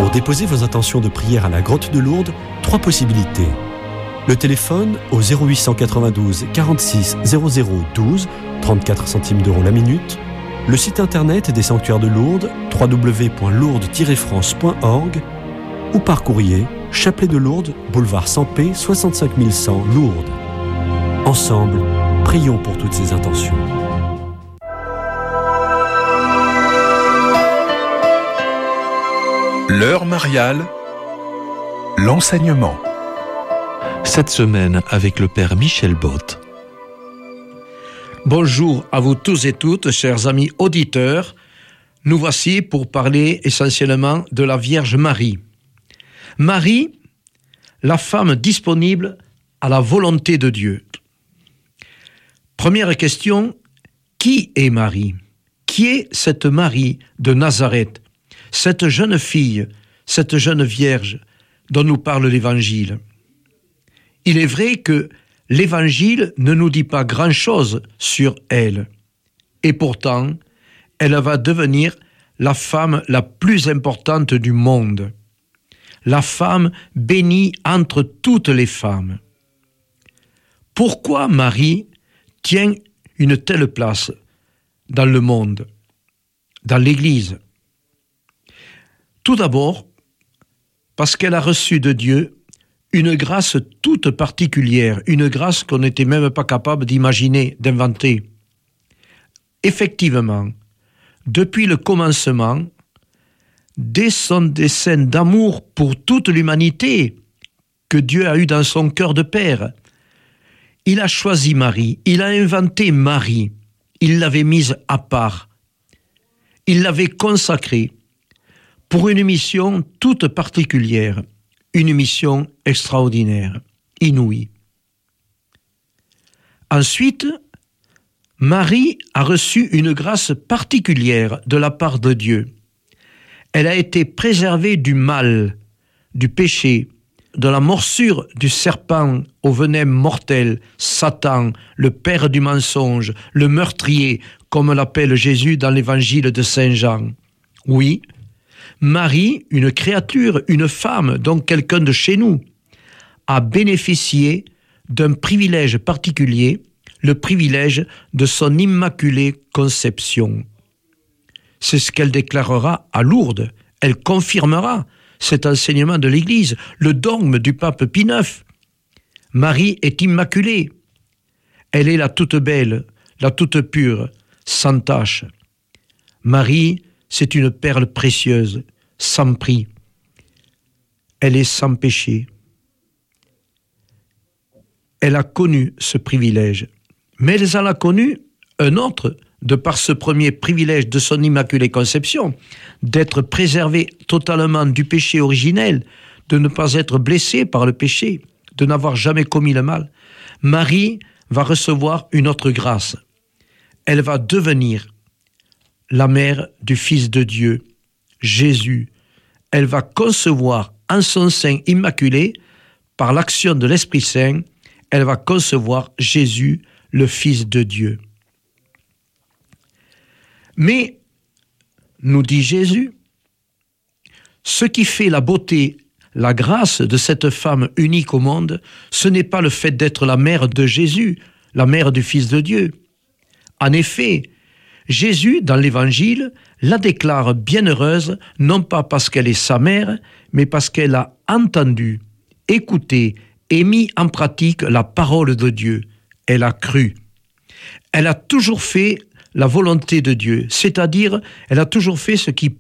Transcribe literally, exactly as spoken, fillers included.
Pour déposer vos intentions de prière à la Grotte de Lourdes, trois possibilités. Le téléphone au zéro huit cent quatre-vingt-douze quarante-six zéro zéro douze, trente-quatre centimes d'euros la minute. Le site internet des sanctuaires de Lourdes, w w w point lourdes tiret france point org, ou par courrier, Chapelet de Lourdes, boulevard Sampé, soixante-cinq mille cent, Lourdes. Ensemble, prions pour toutes ces intentions. L'heure mariale, l'enseignement. Cette semaine avec le Père Michel Bott. Bonjour à vous tous et toutes, chers amis auditeurs. Nous voici pour parler essentiellement de la Vierge Marie. Marie, la femme disponible à la volonté de Dieu. Première question, qui est Marie ? Qui est cette Marie de Nazareth ? Cette jeune fille, cette jeune Vierge dont nous parle l'Évangile. Il est vrai que l'Évangile ne nous dit pas grand-chose sur elle. Et pourtant, elle va devenir la femme la plus importante du monde. La femme bénie entre toutes les femmes. Pourquoi Marie tient une telle place dans le monde, dans l'Église ? Tout d'abord, parce qu'elle a reçu de Dieu une grâce toute particulière, une grâce qu'on n'était même pas capable d'imaginer, d'inventer. Effectivement, depuis le commencement, dès son dessein d'amour pour toute l'humanité que Dieu a eu dans son cœur de père, il a choisi Marie, il a inventé Marie, il l'avait mise à part, il l'avait consacrée pour une mission toute particulière, une mission extraordinaire, inouïe. Ensuite, Marie a reçu une grâce particulière de la part de Dieu. Elle a été préservée du mal, du péché, de la morsure du serpent au venin mortel, Satan, le père du mensonge, le meurtrier, comme l'appelle Jésus dans l'évangile de Saint Jean. Oui, Marie, une créature, une femme, donc quelqu'un de chez nous, a bénéficié d'un privilège particulier, le privilège de son immaculée conception. C'est ce qu'elle déclarera à Lourdes. Elle confirmera cet enseignement de l'Église, le dogme du pape Pie neuf. Marie est immaculée. Elle est la toute belle, la toute pure, sans tache. Marie, c'est une perle précieuse, sans prix. Elle est sans péché. Elle a connu ce privilège. Mais elle en a connu un autre, de par ce premier privilège de son immaculée conception, d'être préservée totalement du péché originel, de ne pas être blessée par le péché, de n'avoir jamais commis le mal. Marie va recevoir une autre grâce. Elle va devenir la mère du Fils de Dieu, Jésus. Elle va concevoir en son sein immaculé, par l'action de l'Esprit Saint, elle va concevoir Jésus, le Fils de Dieu. Mais, nous dit Jésus, ce qui fait la beauté, la grâce de cette femme unique au monde, ce n'est pas le fait d'être la mère de Jésus, la mère du Fils de Dieu. En effet, Jésus, dans l'Évangile, la déclare bienheureuse, non pas parce qu'elle est sa mère, mais parce qu'elle a entendu, écouté et mis en pratique la parole de Dieu. Elle a cru. Elle a toujours fait la volonté de Dieu, c'est-à-dire elle a toujours fait ce qui